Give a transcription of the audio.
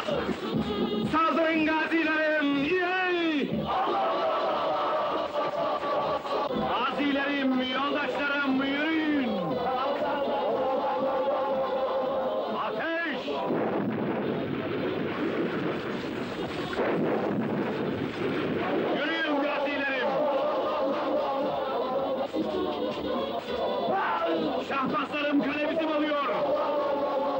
Saldırın gazilerim! Yey! Gazilerim, yoldaşlarım, yürüyün! Ateş! Yürüyün gazilerim! Şahbazlarım!